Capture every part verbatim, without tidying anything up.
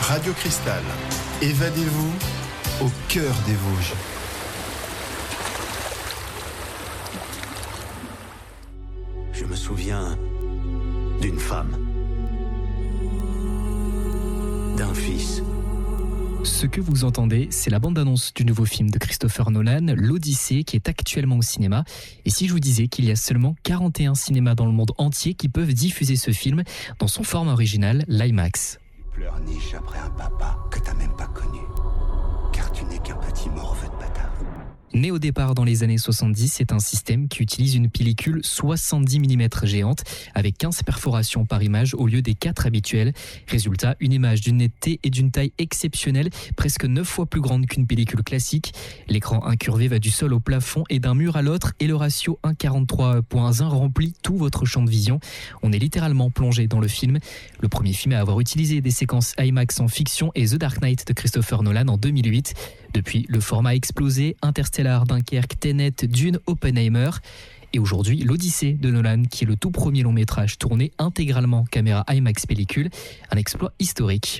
Radio Cristal, évadez-vous au cœur des Vosges. Je me souviens d'une femme, d'un fils. Ce que vous entendez, c'est la bande-annonce du nouveau film de Christopher Nolan, L'Odyssée, qui est actuellement au cinéma. Et si je vous disais qu'il y a seulement quarante et un cinémas dans le monde entier qui peuvent diffuser ce film dans son format original, l'IMAX. Tu pleurniches après un papa que t'as même pas connu, car tu n'es qu'un petit morveux de bâtard. Né au départ dans les années soixante-dix, c'est un système qui utilise une pellicule soixante-dix millimètres géante avec quinze perforations par image au lieu des quatre habituelles. Résultat, une image d'une netteté et d'une taille exceptionnelle, presque neuf fois plus grande qu'une pellicule classique. L'écran incurvé va du sol au plafond et d'un mur à l'autre et le ratio un virgule quarante-trois point un remplit tout votre champ de vision. On est littéralement plongé dans le film. Le premier film à avoir utilisé des séquences IMAX en fiction est The Dark Knight de Christopher Nolan en deux mille huit. Depuis, le format a explosé, Interstellar, Dunkerque, Tenet, Dune, Oppenheimer. Et aujourd'hui, l'Odyssée de Nolan, qui est le tout premier long métrage tourné intégralement caméra IMAX pellicule, un exploit historique.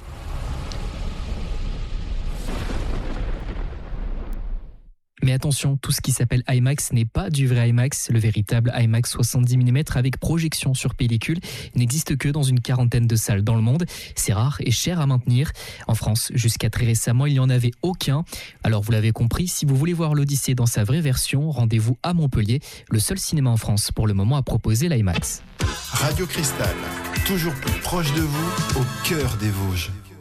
Mais attention, tout ce qui s'appelle IMAX n'est pas du vrai IMAX. Le véritable IMAX soixante-dix millimètres avec projection sur pellicule n'existe que dans une quarantaine de salles dans le monde. C'est rare et cher à maintenir. En France, jusqu'à très récemment, il n'y en avait aucun. Alors vous l'avez compris, si vous voulez voir l'Odyssée dans sa vraie version, rendez-vous à Montpellier, le seul cinéma en France pour le moment à proposer l'IMAX. Radio Cristal, toujours plus proche de vous, au cœur des Vosges.